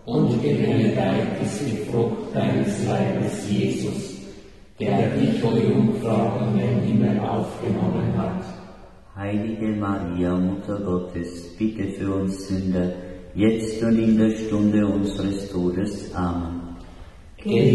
und gebenedeit ist die Frucht deines Leibes, Jesus, der dich, o Jungfrau, in den Himmel aufgenommen hat. Heilige Maria, Mutter Gottes, bitte für uns Sünder, jetzt und in der Stunde unseres Todes. Amen.